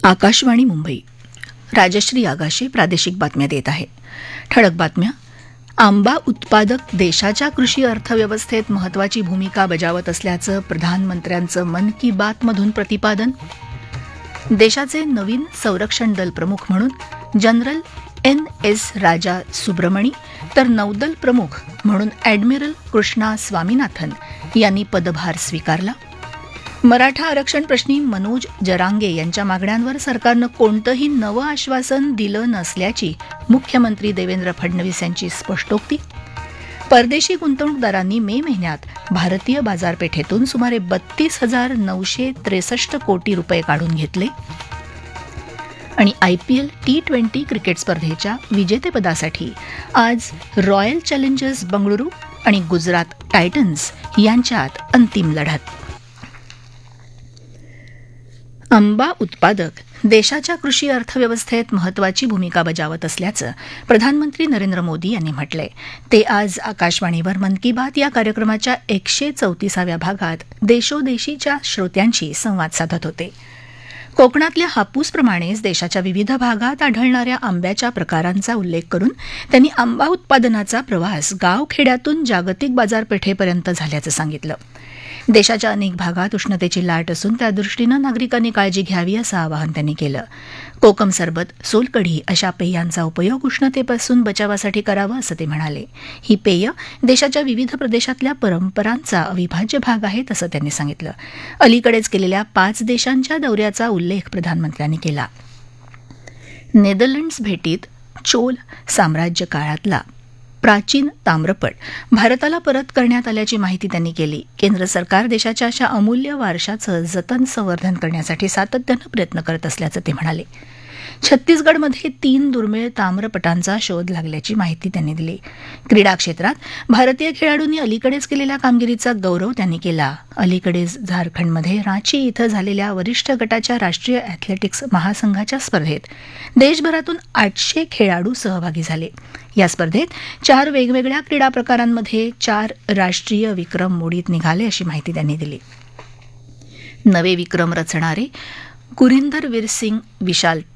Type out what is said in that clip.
आकाशवाणी मुंबई. राजश्री आगाशे प्रादेशिक बातम्या देत आहे. ठळक बातम्या. आंबा उत्पादक देशाच्या कृषी अर्थव्यवस्थेत महत्वाची भूमिका बजावत असल्याचं प्रधानमंत्र्यांचं मन की बात मधून प्रतिपादन. देशाचे नवीन संरक्षण दल प्रमुख म्हणून जनरल NS राजा सुब्रमणी तर नौदल प्रमुख म्हणून ॲडमिरल कृष्णा स्वामीनाथन यांनी पदभार स्वीकारला. मराठा आरक्षण प्रश्नी मनोज जरांगे यांच्या मागण्यांवर सरकारनं कोणतंही नवं आश्वासन दिलं नसल्याची मुख्यमंत्री देवेंद्र फडणवीस यांची स्पष्टोक्ती. परदेशी गुंतवणूकदारांनी मे महिन्यात भारतीय बाजारपेठेतून सुमारे 32,963 कोटी रुपये काढून घेतले. आणि IPL T20 क्रिकेट स्पर्धेच्या विजेतेपदासाठी आज रॉयल चॅलेंजर्स बंगळुरू आणि गुजरात टायटन्स यांच्यात अंतिम लढत. आंबा उत्पादक देशाच्या कृषी अर्थव्यवस्थेत महत्वाची भूमिका बजावत असल्याचं प्रधानमंत्री नरेंद्र मोदी यांनी म्हटलंय. ते आज आकाशवाणीवर मन की बात या कार्यक्रमाच्या 134व्या भागात देशोदेशीच्या श्रोत्यांशी संवाद साधत होते. कोकणातल्या हापूसप्रमाणेच देशाच्या विविध भागात आढळणाऱ्या आंब्याच्या प्रकारांचा उल्लेख करून त्यांनी आंबा उत्पादनाचा प्रवास गावखेड्यातून जागतिक बाजारपेठेपर्यंत झाल्याचं सांगितलं. देशाच्या अनेक भागात उष्णतेची लाट असून त्यादृष्टीनं नागरिकांनी काळजी घ्यावी असं आवाहन त्यांनी केलं. कोकम सरबत, सोलकढी अशा पेयांचा उपयोग उष्णतेपासून बचावासाठी करावा असं ते म्हणाले. ही पेय देशाच्या विविध प्रदेशातल्या परंपरांचा अविभाज्य भाग आहेत असं त्यांनी सांगितलं. अलीकडेच केलेल्या 5 देशांच्या दौऱ्याचा उल्लेख प्रधानमंत्र्यांनी केला. नेदरलँड्स भेटीत चोल साम्राज्य काळातला प्राचीन ताम्रपट भारताला परत करण्यात आल्याची माहिती त्यांनी केली. केंद्र सरकार देशाच्या अशा अमूल्य वारशाचं जतन संवर्धन करण्यासाठी सातत्यानं प्रयत्न करत असल्याचं ते म्हणाले. छत्तीसगडमध्ये 3 दुर्मिळ ताम्रपटांचा शोध लागल्याची माहिती त्यांनी दिली. क्रीडा क्षेत्रात भारतीय खेळाडूंनी अलीकडेच केलेल्या कामगिरीचा गौरव त्यांनी केला. अलीकडेच झारखंडमध्ये रांची इथं झालेल्या वरिष्ठ गटाच्या राष्ट्रीय अॅथलेटिक्स महासंघाच्या स्पर्धेत देशभरातून 800 खेळाडू सहभागी झाले. या स्पर्धेत 4 वेगवेगळ्या क्रीडा प्रकारांमध्ये 4 राष्ट्रीय विक्रम मोडीत निघाले अशी माहिती त्यांनी दिली. नवे विक्रम रचणारे गुरिंदर वीर सिंग विशाल